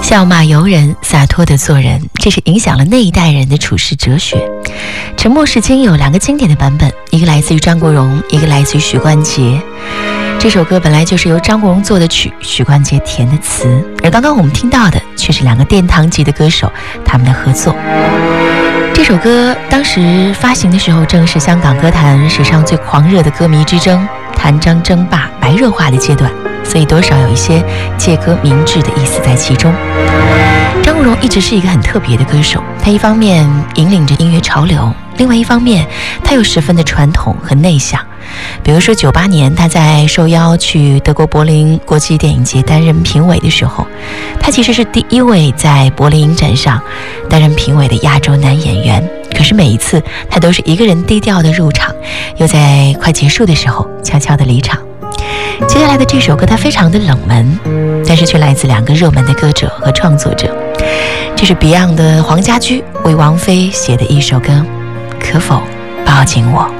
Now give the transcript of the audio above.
笑骂由人，洒脱地做人，这是影响了那一代人的处世哲学。沉默是金有两个经典的版本，一个来自于张国荣，一个来自于许冠杰。这首歌本来就是由张国荣做的曲，许冠杰填的词，而刚刚我们听到的却是两个殿堂级的歌手他们的合作。这首歌当时发行的时候，正是香港歌坛史上最狂热的歌迷之争、谭张争霸白热化的阶段，所以多少有一些借歌明志的意思在其中。张国荣一直是一个很特别的歌手，他一方面引领着音乐潮流，另外一方面他又十分的传统和内向。比如说98年他在受邀去德国柏林国际电影节担任评委的时候，他其实是第一位在柏林影展上担任评委的亚洲男演员，可是每一次他都是一个人低调的入场，又在快结束的时候悄悄的离场。接下来的这首歌它非常的冷门，但是却来自两个热门的歌者和创作者，这是 Beyond 的黄家驹为王菲写的一首歌，可否抱紧我。